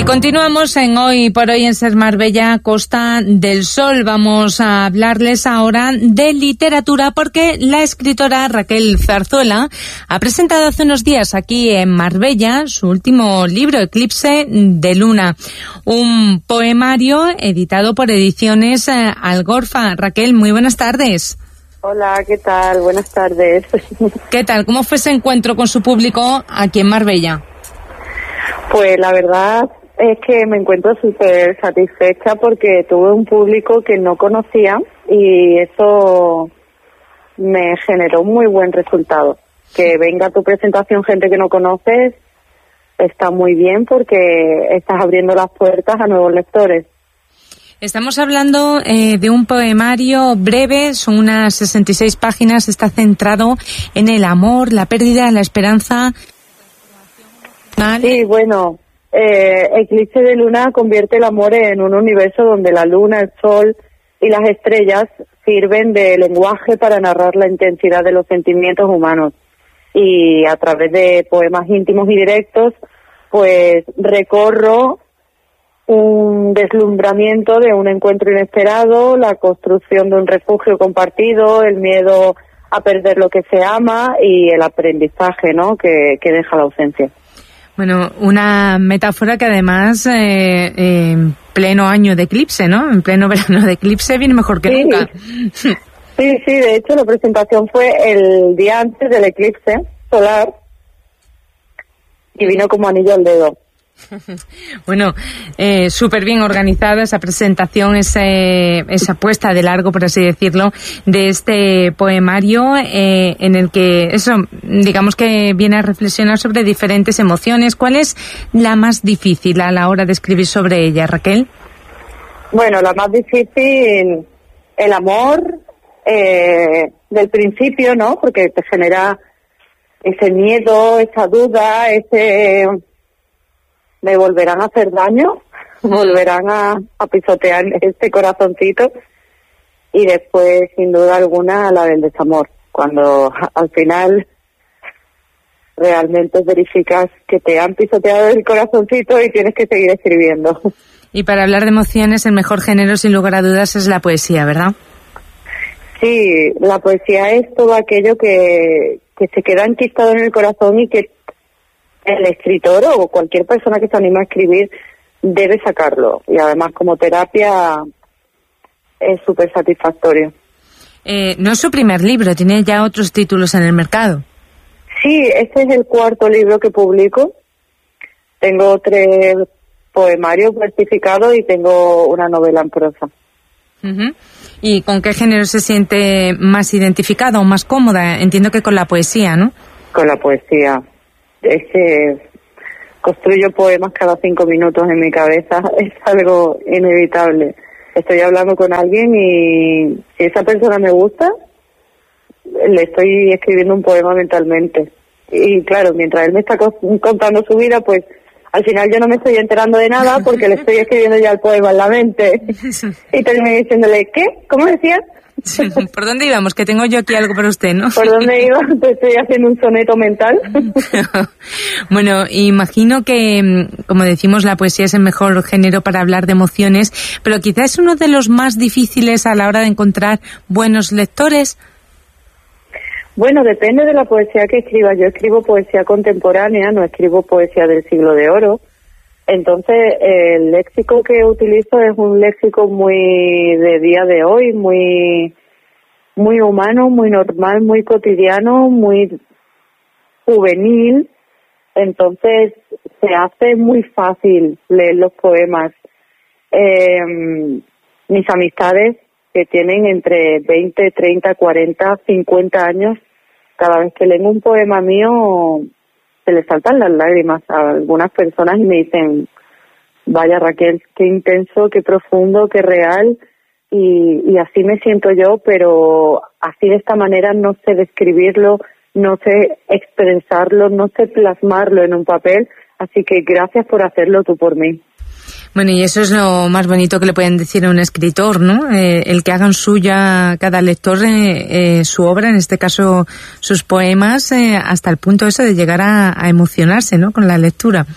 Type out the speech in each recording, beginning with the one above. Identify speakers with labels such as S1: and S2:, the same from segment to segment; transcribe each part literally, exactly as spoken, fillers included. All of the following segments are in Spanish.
S1: Y continuamos en Hoy por Hoy en Ser Marbella, Costa del Sol. Vamos a hablarles ahora de literatura porque la escritora Raquel Zarzuela ha presentado hace unos días aquí en Marbella su último libro, Eclipse de Luna, un poemario editado por Ediciones Algorfa. Raquel, muy buenas tardes.
S2: Hola, ¿qué tal? Buenas tardes.
S1: ¿Qué tal? ¿Cómo fue ese encuentro con su público aquí en Marbella?
S2: Pues la verdad es que me encuentro súper satisfecha porque tuve un público que no conocía y eso me generó muy buen resultado. Que venga a tu presentación gente que no conoces está muy bien porque estás abriendo las puertas a nuevos lectores.
S1: Estamos hablando eh, de un poemario breve, son unas sesenta y seis páginas, está centrado en el amor, la pérdida, la esperanza.
S2: Sí, bueno, eh, Eclipse de Luna convierte el amor en un universo donde la luna, el sol y las estrellas sirven de lenguaje para narrar la intensidad de los sentimientos humanos. Y a través de poemas íntimos y directos, pues recorro un deslumbramiento de un encuentro inesperado, la construcción de un refugio compartido, el miedo a perder lo que se ama y el aprendizaje, ¿no?, que, que deja la ausencia.
S1: Bueno, una metáfora que además eh, eh, en pleno año de eclipse, ¿no? En pleno verano de eclipse viene mejor que
S2: sí.
S1: nunca.
S2: Sí, sí, de hecho la presentación fue el día antes del eclipse solar y vino como anillo al dedo.
S1: Bueno, eh, súper bien organizada esa presentación, ese, esa puesta de largo, por así decirlo, de este poemario eh, en el que, eso, digamos que viene a reflexionar sobre diferentes emociones. ¿Cuál es la más difícil a la hora de escribir sobre ella, Raquel?
S2: Bueno, la más difícil, el amor eh, del principio, ¿no? Porque te genera ese miedo, esa duda, ese... me volverán a hacer daño, volverán a, a pisotear este corazoncito y después, sin duda alguna, la del desamor, cuando al final realmente verificas que te han pisoteado el corazoncito y tienes que seguir escribiendo.
S1: Y para hablar de emociones, el mejor género, sin lugar a dudas, es la poesía, ¿verdad?
S2: Sí, la poesía es todo aquello que, que se queda enquistado en el corazón y que el escritor o cualquier persona que se anima a escribir debe sacarlo. Y además, como terapia, es súper satisfactorio.
S1: Eh, no es su primer libro, tiene ya otros títulos en el mercado.
S2: Sí, este es el cuarto libro que publico. Tengo tres poemarios versificados y tengo una novela en prosa.
S1: Uh-huh. ¿Y con qué género se siente más identificada o más cómoda? Entiendo que con la poesía, ¿no? Con la poesía.
S2: Es que construyo poemas cada cinco minutos en mi cabeza, es algo inevitable. Estoy hablando con alguien y si esa persona me gusta, le estoy escribiendo un poema mentalmente. Y claro, mientras él me está contando su vida, pues al final yo no me estoy enterando de nada porque le estoy escribiendo ya el poema en la mente. Y termino diciéndole, ¿qué? ¿Cómo decías?
S1: ¿Por dónde íbamos? Que tengo yo aquí algo para usted, ¿no?
S2: ¿Por dónde iba? Te estoy haciendo un soneto mental.
S1: Bueno, imagino que, como decimos, la poesía es el mejor género para hablar de emociones, pero quizás es uno de los más difíciles a la hora de encontrar buenos lectores.
S2: Bueno, depende de la poesía que escriba. Yo escribo poesía contemporánea, no escribo poesía del siglo de oro. Entonces, el léxico que utilizo es un léxico muy de día de hoy, muy muy humano, muy normal, muy cotidiano, muy juvenil. Entonces, se hace muy fácil leer los poemas. Eh, mis amistades, que tienen entre veinte, treinta, cuarenta, cincuenta años, cada vez que leen un poema mío se les saltan las lágrimas a algunas personas y me dicen, vaya Raquel, qué intenso, qué profundo, qué real, y, y así me siento yo, pero así de esta manera no sé describirlo, no sé expresarlo, no sé plasmarlo en un papel, así que gracias por hacerlo tú por mí.
S1: Bueno, y eso es lo más bonito que le pueden decir a un escritor, ¿no? Eh, el que hagan suya cada lector eh, eh, su obra, en este caso sus poemas, eh, hasta el punto eso de llegar a, a emocionarse, ¿no? Con la lectura.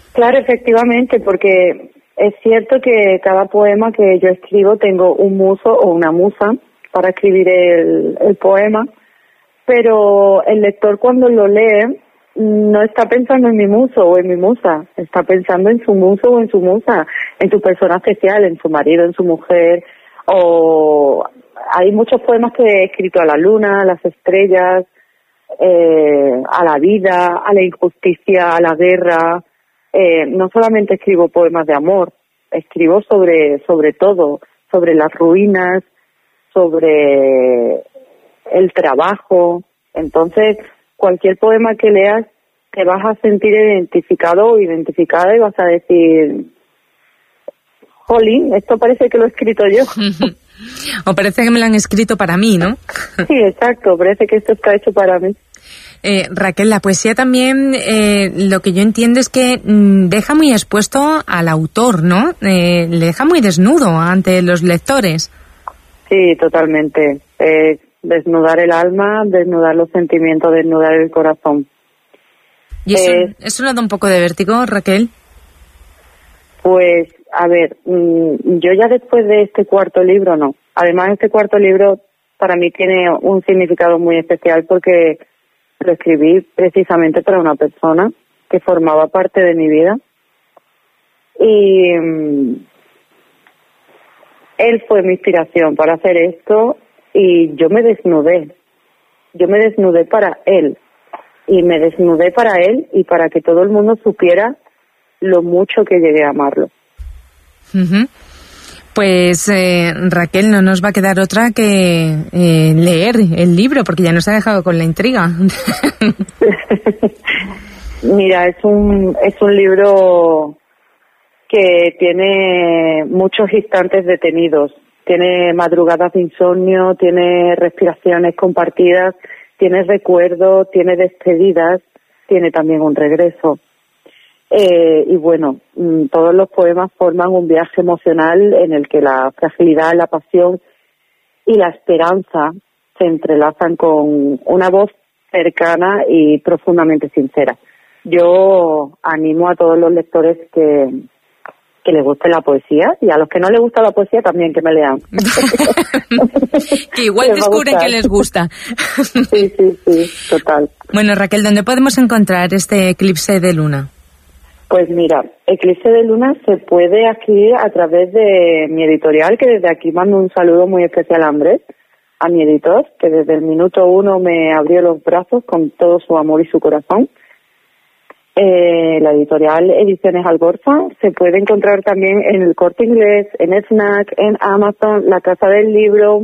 S2: Claro, efectivamente, porque es cierto que cada poema que yo escribo tengo un muso o una musa para escribir el, el poema, pero el lector cuando lo lee no está pensando en mi muso o en mi musa, está pensando en su muso o en su musa, en su persona especial, en su marido, en su mujer, o hay muchos poemas que he escrito a la luna, a las estrellas, eh, a la vida, a la injusticia, a la guerra. Eh, no solamente escribo poemas de amor, escribo sobre, sobre todo, sobre las ruinas, sobre el trabajo. Entonces, cualquier poema que leas te vas a sentir identificado o identificada y vas a decir, jolín, esto parece que lo he escrito yo.
S1: O parece que me lo han escrito para mí, ¿no?
S2: Sí, exacto, parece que esto está hecho para mí.
S1: Eh, Raquel, la poesía también, eh, lo que yo entiendo es que mm, deja muy expuesto al autor, ¿no? Eh, le deja muy desnudo ante los lectores.
S2: Sí, totalmente. Eh, desnudar el alma, desnudar los sentimientos, desnudar el corazón.
S1: ¿Y eso,
S2: eh,
S1: eso no da un poco de vértigo, Raquel?
S2: Pues, a ver, mmm, yo ya después de este cuarto libro, no. Además, este cuarto libro para mí tiene un significado muy especial porque lo escribí precisamente para una persona que formaba parte de mi vida. Y mmm, él fue mi inspiración para hacer esto y yo me desnudé. Yo me desnudé para él. Y me desnudé para él y para que todo el mundo supiera lo mucho que llegué a amarlo.
S1: Uh-huh. Pues eh, Raquel, no nos va a quedar otra que eh, leer el libro, porque ya nos ha dejado con la intriga.
S2: Mira, es un es un libro que tiene muchos instantes detenidos, tiene madrugadas de insomnio, tiene respiraciones compartidas, tiene recuerdos, tiene despedidas, tiene también un regreso. Eh, y bueno, mmm, todos los poemas forman un viaje emocional en el que la fragilidad, la pasión y la esperanza se entrelazan con una voz cercana y profundamente sincera. Yo animo a todos los lectores que, que les guste la poesía y a los que no les gusta la poesía también que me lean.
S1: Que igual descubren que les gusta.
S2: Sí, sí, sí, total.
S1: Bueno, Raquel, ¿dónde podemos encontrar este Eclipse de Luna?
S2: Pues mira, Eclipse de Luna se puede adquirir a través de mi editorial, que desde aquí mando un saludo muy especial a Andrés, a mi editor, que desde el minuto uno me abrió los brazos con todo su amor y su corazón. Eh, la editorial Ediciones Algorza se puede encontrar también en el Corte Inglés, en Fnac, en Amazon, la Casa del Libro,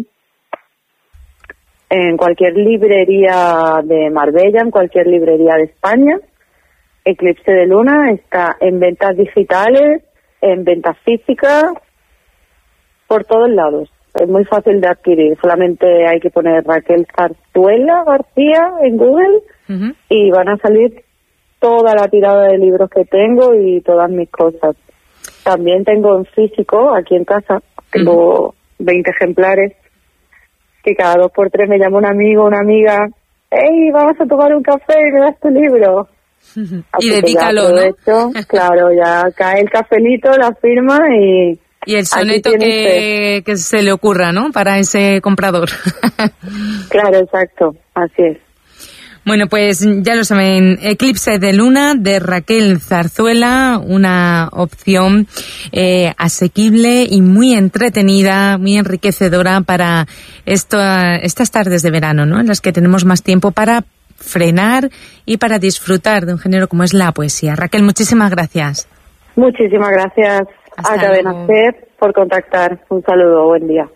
S2: en cualquier librería de Marbella, en cualquier librería de España. Eclipse de Luna está en ventas digitales, en ventas físicas, por todos lados. Es muy fácil de adquirir. Solamente hay que poner Raquel Zarzuela García en Google uh-huh. y van a salir toda la tirada de libros que tengo y todas mis cosas. También tengo en físico, aquí en casa, tengo uh-huh. veinte ejemplares, que cada dos por tres me llama un amigo, una amiga, hey, vamos a tomar un café y me das tu libro.
S1: Y dedícalo, ¿no?
S2: Claro, ya cae el cafelito, la firma y...
S1: Y el soneto que, que se le ocurra, ¿no? Para ese comprador.
S2: Claro, exacto, así es.
S1: Bueno, pues ya lo saben, Eclipse de Luna de Raquel Zarzuela, una opción eh, asequible y muy entretenida, muy enriquecedora para esto, estas tardes de verano, ¿no? En las que tenemos más tiempo para frenar y para disfrutar de un género como es la poesía. Raquel, muchísimas gracias.
S2: Muchísimas gracias
S1: Hasta
S2: a Cadena Ser por contactar. Un saludo, buen día.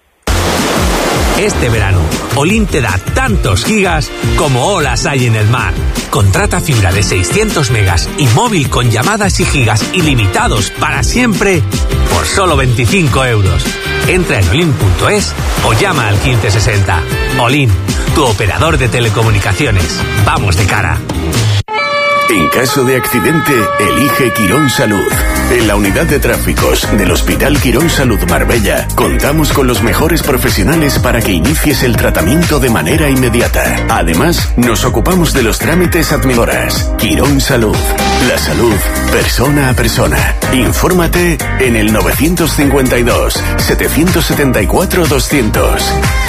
S3: Este verano, Olin te da tantos gigas como olas hay en el mar. Contrata fibra de seiscientos megas y móvil con llamadas y gigas ilimitados para siempre por solo veinticinco euros. Entra en olin punto es o llama al quince sesenta. Olin, tu operador de telecomunicaciones. Vamos de cara.
S4: En caso de accidente, elige Quirón Salud. En la unidad de tráficos del Hospital Quirón Salud Marbella, contamos con los mejores profesionales para que inicies el tratamiento de manera inmediata. Además, nos ocupamos de los trámites administrativos. Quirón Salud. La salud, persona a persona. Infórmate en el nueve cinco dos, siete siete cuatro, doscientos.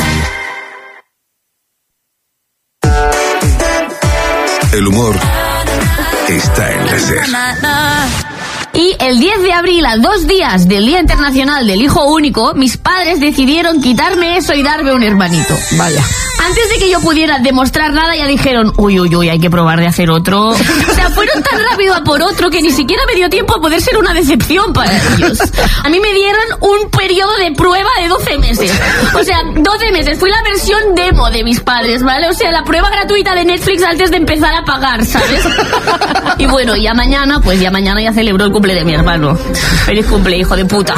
S5: El humor está en la SER.
S6: Y el diez de abril, a dos días del Día Internacional del Hijo Único, mis padres decidieron quitarme eso y darme un hermanito. Vaya. Antes de que yo pudiera demostrar nada, ya dijeron, uy, uy, uy, hay que probar de hacer otro. O sea, fueron tan rápido a por otro que ni siquiera me dio tiempo a poder ser una decepción para ellos. A mí me dieron un periodo de prueba de doce meses. O sea, doce meses. Fui la versión demo de mis padres, ¿vale? O sea, la prueba gratuita de Netflix antes de empezar a pagar, ¿sabes? Y bueno, ya mañana, pues ya mañana ya celebro el cumple de mi hermano. Feliz cumple, hijo de puta.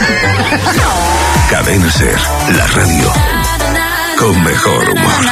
S5: Cadena SER, la radio con mejor humor.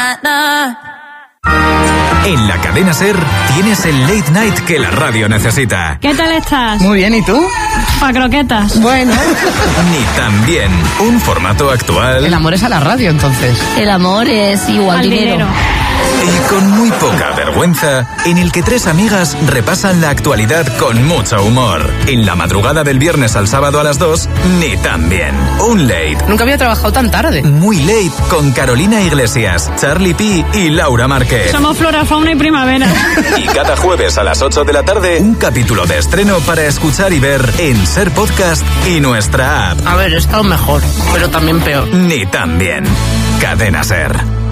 S7: En la Cadena SER tienes el late night que la radio necesita.
S8: ¿Qué tal estás?
S9: Muy bien, ¿y tú?
S8: Pa' croquetas.
S9: Bueno.
S7: Ni tan bien. Un formato actual.
S9: El amor es a la radio, entonces.
S6: El amor es igual
S8: Al
S6: dinero.
S8: dinero.
S7: Y con muy poca vergüenza, en el que tres amigas repasan la actualidad con mucho humor. En la madrugada del viernes al sábado a las dos, ni tan bien. Un late.
S9: Nunca había trabajado tan tarde.
S7: Muy late con Carolina Iglesias, Charlie P y Laura Márquez.
S8: Somos flora, fauna y primavera.
S7: Y cada jueves a las ocho de la tarde, un capítulo de estreno para escuchar y ver en SER Podcast y nuestra app.
S9: A ver, he estado mejor, pero también peor.
S7: Ni tan bien. Cadena SER.